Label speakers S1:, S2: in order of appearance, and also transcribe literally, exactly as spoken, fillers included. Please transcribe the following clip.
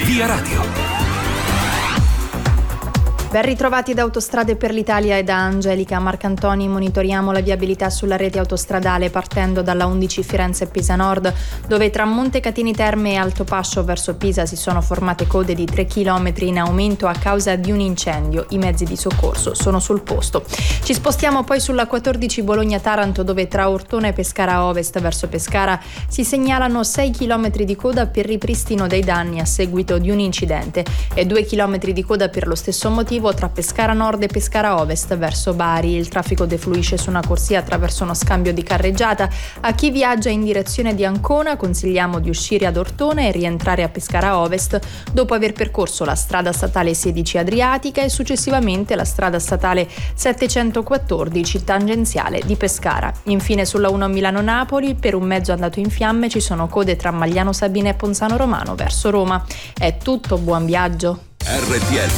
S1: Via Radio.
S2: Ben ritrovati da Autostrade per l'Italia e da Angelica Marcantoni. Monitoriamo la viabilità sulla rete autostradale partendo dalla undici Firenze-Pisa Nord, dove tra Montecatini Terme e Altopascio verso Pisa si sono formate code di tre chilometri in aumento a causa di un incendio. I mezzi di soccorso sono sul posto. Ci spostiamo poi sulla quattordici Bologna-Taranto, dove tra Ortona e Pescara Ovest verso Pescara si segnalano sei chilometri di coda per ripristino dei danni a seguito di un incidente e due chilometri di coda per lo stesso motivo tra Pescara Nord e Pescara Ovest verso Bari. Il traffico defluisce su una corsia attraverso uno scambio di carreggiata. A chi viaggia in direzione di Ancona consigliamo di uscire ad Ortona e rientrare a Pescara Ovest dopo aver percorso la strada statale sedici Adriatica e successivamente la strada statale settecentoquattordici tangenziale di Pescara. Infine sulla uno Milano-Napoli per un mezzo andato in fiamme ci sono code tra Magliano Sabina e Ponzano Romano verso Roma. È tutto, buon viaggio.
S1: R T L